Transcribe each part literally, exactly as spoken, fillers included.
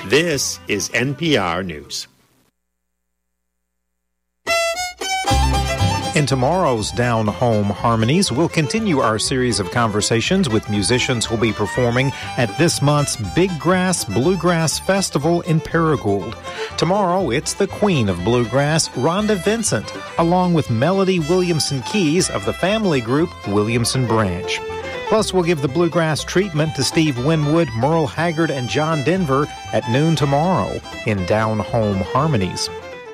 This is N P R News. In tomorrow's Down Home Harmonies, we'll continue our series of conversations with musicians who'll be performing at this month's Big Grass Bluegrass Festival in Paragould. Tomorrow, it's the Queen of Bluegrass, Rhonda Vincent, along with Melody Williamson Keys of the family group Williamson Branch. Plus, we'll give the bluegrass treatment to Steve Winwood, Merle Haggard, and John Denver at noon tomorrow in Down Home Harmonies.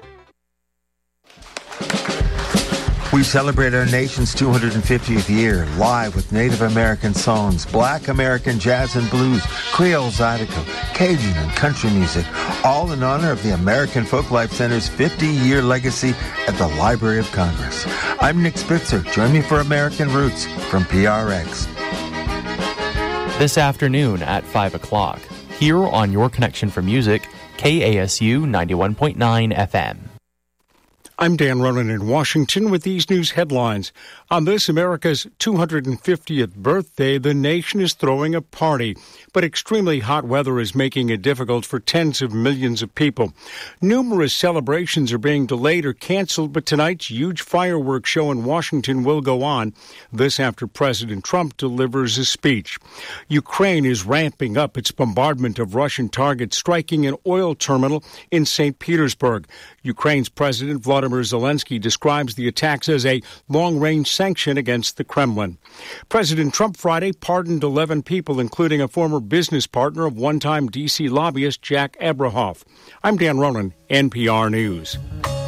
We celebrate our nation's two hundred fiftieth year live with Native American songs, Black American jazz and blues, Creole Zydeco, Cajun and country music, all in honor of the American Folklife Center's fifty-year legacy at the Library of Congress. I'm Nick Spitzer. Join me for American Roots from P R X. This afternoon at five o'clock, here on Your Connection for Music, K A S U ninety-one point nine F M. I'm Dan Ronan in Washington with these news headlines. On this America's two hundred fiftieth birthday, the nation is throwing a party, but extremely hot weather is making it difficult for tens of millions of people. Numerous celebrations are being delayed or canceled, but tonight's huge fireworks show in Washington will go on. This after President Trump delivers a speech. Ukraine is ramping up its bombardment of Russian targets, striking an oil terminal in Saint Petersburg. Ukraine's President Vladimir Zelensky describes the attacks as a long-range sanction against the Kremlin. President Trump Friday pardoned eleven people, including a former business partner of one-time D C lobbyist Jack Abrahoff. I'm Dan Ronan, N P R News.